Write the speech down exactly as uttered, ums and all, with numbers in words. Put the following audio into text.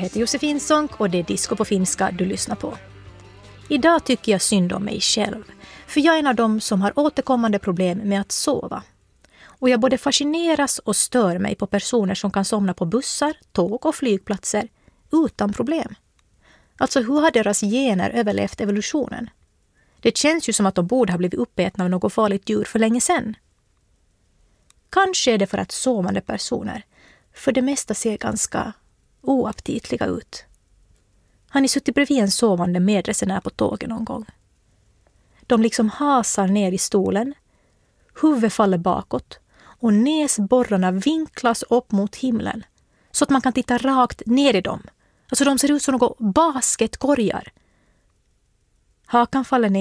heter Josefin Sonck och det är Disco på finska du lyssnar på. Idag tycker jag synd om mig själv, för jag är en av dem som har återkommande problem med att sova. Och jag både fascineras och stör mig på personer som kan somna på bussar, tåg och flygplatser utan problem. Alltså hur har deras gener överlevt evolutionen? Det känns ju som att de borde ha blivit uppätna av något farligt djur för länge sedan. Kanske är det för att sovande personer för det mesta ser ganska oaptitliga ut. Har ni suttit bredvid en sovande medresenär på tåget någon gång? De liksom hasar ner i stolen, huvudet faller bakåt och näsborrarna vinklas upp mot himlen så att man kan titta rakt ner i dem. Alltså de ser ut som några basketkorgar. Hakan faller ner